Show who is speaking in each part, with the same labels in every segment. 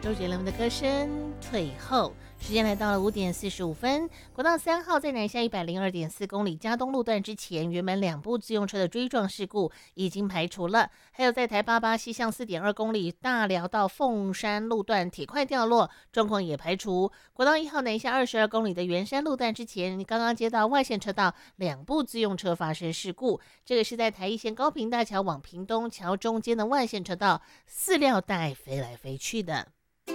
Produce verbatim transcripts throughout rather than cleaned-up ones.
Speaker 1: 周杰伦的歌声退后。时间来到了五点四十五分，国道三号在南下一百零二点四公里嘉东路段之前，原本两部自用车的追撞事故已经排除了。还有在台八八西向四点二公里大寮到凤山路段铁块掉落，状况也排除。国道一号南下二十二公里的圆山路段之前，刚刚接到外线车道两部自用车发生事故，这个是在台一线高屏大桥往屏东桥中间的外线车道，饲料袋飞来飞去的。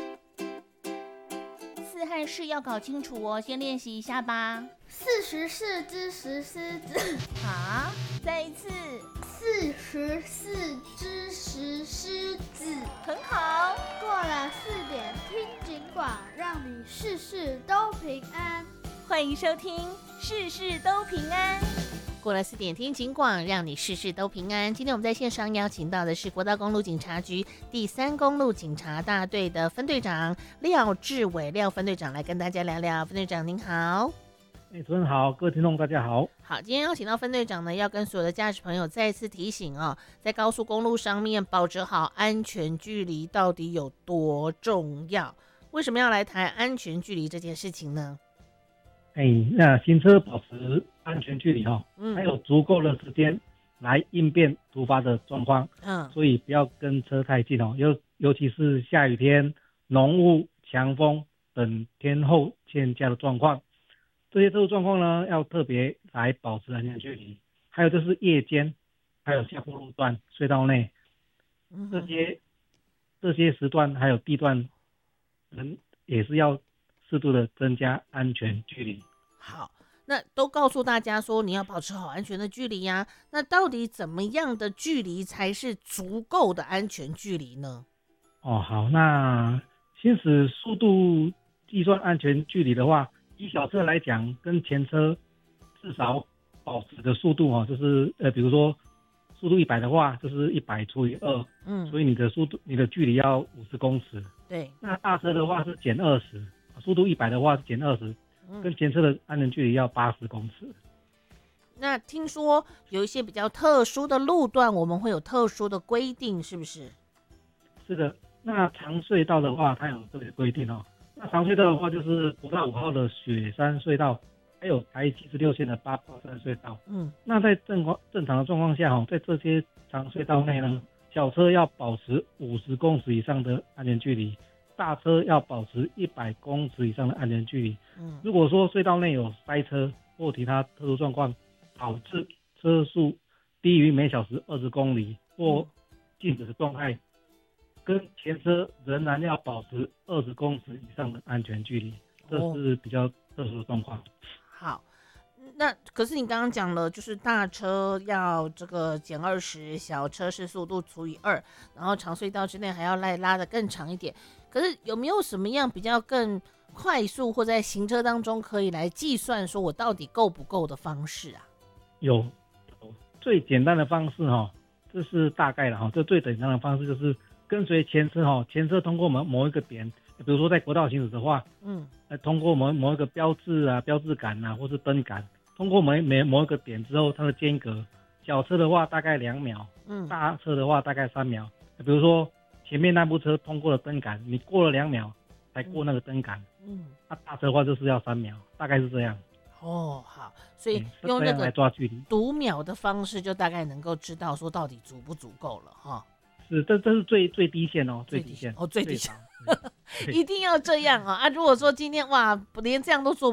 Speaker 2: 四和式要搞清楚哦，先练习一下吧。
Speaker 3: 四十四只石狮子。
Speaker 2: 啊，再一次。
Speaker 3: 四十四只石狮子。
Speaker 2: 很好。
Speaker 3: 过了四点听警广，让你事事都平安。
Speaker 2: 欢迎收听事事都平安。
Speaker 1: 过了四点听警广，让你事事都平安。今天我们在线上邀请到的是国道公路警察局第三公路警察大队的分队长廖志伟廖分队长来跟大家聊聊。分队长您好。
Speaker 4: 哎，主任好，各位听众大家好。
Speaker 1: 好，今天邀请到分队长呢，要跟所有的驾驶朋友再一次提醒哦，在高速公路上面保持好安全距离到底有多重要？为什么要来谈安全距离这件事情呢？
Speaker 4: 哎，那行车保持安全距离哈，嗯，还有足够的时间来应变突发的状况，嗯，所以不要跟车太近哦，尤尤其是下雨天、浓雾、强风等天候欠佳的状况，这些特殊状况呢，要特别来保持安全距离。还有就是夜间，还有下坡路段、隧道内，这些这些时段还有地段，人也是要适度的增加安全距离。
Speaker 1: 好，那都告诉大家说你要保持好安全的距离呀、啊。那到底怎么样的距离才是足够的安全距离呢？
Speaker 4: 哦，好，那行驶速度计算安全距离的话，以小车来讲，跟前车至少保持的速度哦，就是呃，比如说速度一百的话，就是一百除以二，嗯，所以你的速度你的距离要五十公尺。
Speaker 1: 对，
Speaker 4: 那大车的话是减二十。速度一百的话是减二十，跟前车的安全距离要八十公尺。
Speaker 1: 那听说有一些比较特殊的路段，我们会有特殊的规定，是不是？
Speaker 4: 是的，那长隧道的话，它有这个规定哦。那长隧道的话，就是国道五号的雪山隧道，还有台七十六线的八宝山隧道。嗯，那在正正常的状况下，在这些长隧道内呢，小车要保持五十公尺以上的安全距离。大车要保持一百公尺以上的安全距离。嗯，如果说隧道内有塞车或其他特殊状况，导致车速低于每小时二十公里或静止的状态，跟前车仍然要保持二十公尺以上的安全距离，这是比较特殊的状况。
Speaker 1: 好，那可是你刚刚讲了，就是大车要这个减二十，小车是速度除以二，然后长隧道之内还要来拉得更长一点。可是有没有什么样比较更快速或在行车当中可以来计算说我到底够不够的方式啊？
Speaker 4: 有，最简单的方式哈、哦，这是大概的哈，这最简单的方式就是跟随前车哈，前车通过某某一个点，比如说在国道行驶的话，嗯，呃，通过某某一个标志啊、标志杆啊，或是灯杆，通过某某某一个点之后，它的间隔，小车的话大概两秒，嗯，大车的话大概三秒，比如说。前面那部车通过了灯杆，你过了两秒才过那个灯杆，嗯，那、啊、大车的话就是要三秒，大概是这样。
Speaker 1: 哦，好，所以用那个
Speaker 4: 抓距离
Speaker 1: 读秒的方式，就大概能够知道说到底足不足够了哈。
Speaker 4: 是，这这是最最低线哦，最低线
Speaker 1: 哦，最低线，一定要这样啊！啊，如果说今天哇，连这样都做